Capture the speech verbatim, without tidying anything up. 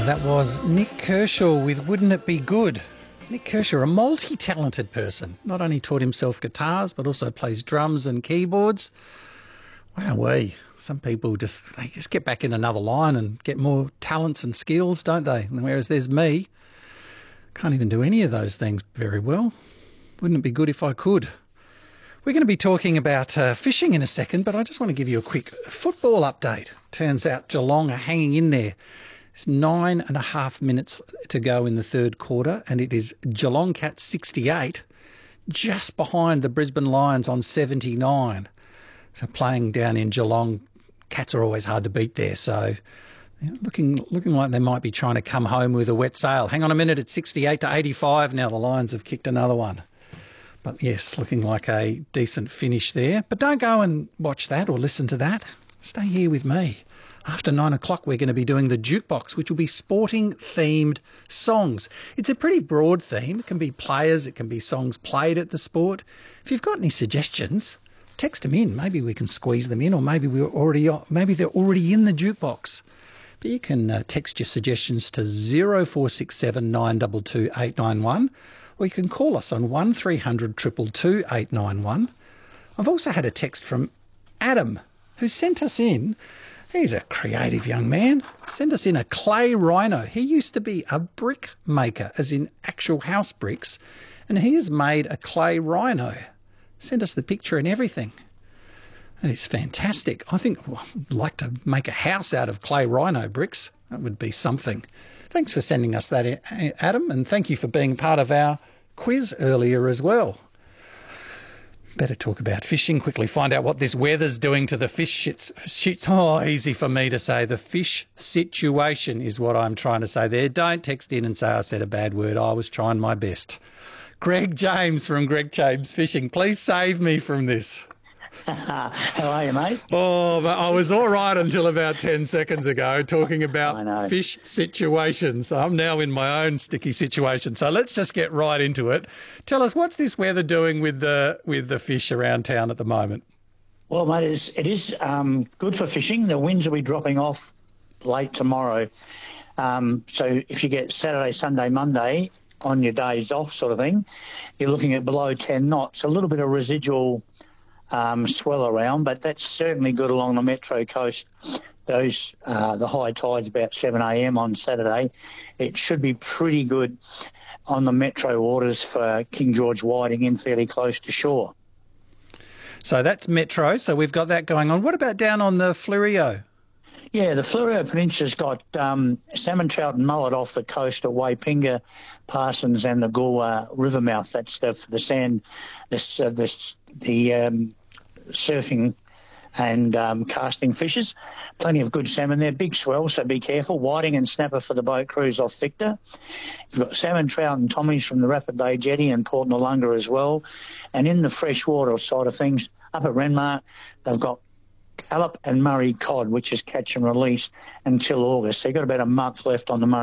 That was Nik Kershaw with Wouldn't It Be Good? Nik Kershaw, a multi-talented person, not only taught himself guitars, but also plays drums and keyboards. Wowee, some people just, they just get back in another line and get more talents and skills, don't they? Whereas there's me, can't even do any of those things very well. Wouldn't it be good if I could? We're going to be talking about uh, fishing in a second, but I just want to give you a quick football update. Turns out Geelong are hanging in there. It's nine and a half minutes to go in the third quarter, and it is Geelong Cats sixty-eight, just behind the Brisbane Lions on seventy-nine. So playing down in Geelong, Cats are always hard to beat there. So yeah, looking looking like they might be trying to come home with a wet sail. Hang on a minute, it's sixty-eight to eighty-five now. The Lions have kicked another one. But yes, looking like a decent finish there. But don't go and watch that or listen to that. Stay here with me. After nine o'clock, we're going to be doing the Jukebox, which will be sporting-themed songs. It's a pretty broad theme. It can be players. It can be songs played at the sport. If you've got any suggestions, text them in. Maybe we can squeeze them in, or maybe we're already, maybe they're already in the Jukebox. But you can uh, text your suggestions to zero four six seven nine two two eight nine one, or you can call us on one three hundred two two two eight nine one. I've also had a text from Adam, who sent us in. He's a creative young man. Send us in a clay rhino. He used to be a brick maker, as in actual house bricks, and he has made a clay rhino. Send us the picture and everything. And it's fantastic. I think well, I'd like to make a house out of clay rhino bricks. That would be something. Thanks for sending us that, Adam, and thank you for being part of our quiz earlier as well. Better talk about fishing quickly, find out what this weather's doing to the fish shits. Shit, oh, easy for me to say. The fish situation is what I'm trying to say there. Don't text in and say I said a bad word. I was trying my best. Greg James from Greg James Fishing, please save me from this. How are you, mate? Oh, but I was all right until about ten seconds ago talking about fish situations. I'm now in my own sticky situation. So let's just get right into it. Tell us, what's this weather doing with the with the fish around town at the moment? Well, mate, it is, it is um, good for fishing. The winds will be dropping off late tomorrow. Um, so if you get Saturday, Sunday, Monday on your days off sort of thing, you're looking at below ten knots, a little bit of residual Um, swell around, but that's certainly good along the Metro Coast. Those uh, the high tide's about seven a m on Saturday. It should be pretty good on the Metro waters for King George whiting in fairly close to shore. So that's Metro, so we've got that going on. What about down on the Fleurieu? Yeah, the Fleurieu Peninsula's got um, salmon, trout and mullet off the coast of Waipinga, Parsons and the Goolwa River mouth. That's the, the sand, this, uh, this, the um, surfing and um, casting fishes. Plenty of good salmon there. Big swell, so be careful. Whiting and snapper for the boat cruise off Victor. You've got salmon, trout and tommies from the Rapid Bay Jetty and Port Noarlunga as well. And in the freshwater side of things, up at Renmark, they've got Callop and Murray cod, which is catch and release until August. So you've got about a month left on the Murray